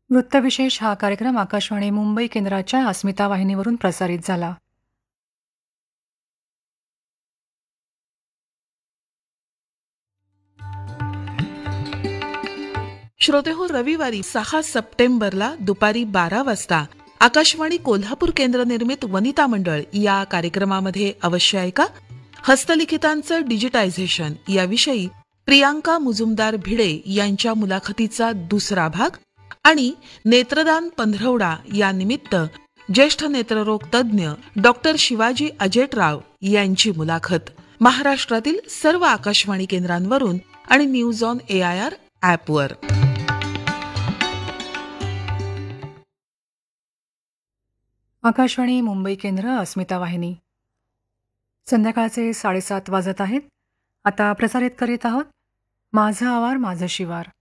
वृत्तविशेष हा कार्यक्रम आकाशवाणी मुंबई केंद्राच्या अस्मिता वाहिनीवरून प्रसारित झाला. श्रोतेहो, रविवारी 6 सप्टेंबरला दुपारी 12 वाजता आकाशवाणी कोल्हापूर केंद्र निर्मित वनिता मंडळ या कार्यक्रमामध्ये अवश्य ऐका. हस्तलिखितांचं डिजिटायझेशन याविषयी प्रियांका मुजुमदार भिडे यांच्या मुलाखतीचा दुसरा भाग आणि नेत्रदान पंधरवडा या निमित्त ज्येष्ठ नेत्ररोग तज्ज्ञ डॉक्टर शिवाजी अजेटराव यांची मुलाखत महाराष्ट्रातील सर्व आकाशवाणी केंद्रांवरून आणि न्यूज ऑन AIR ॲपवर. आकाशवाणी मुंबई केंद्र अस्मिता वाहिनी. संध्याकाळचे 7:30 वाजत आहेत. आता प्रसारित करीत आहोत माझं आवार माझं शिवार.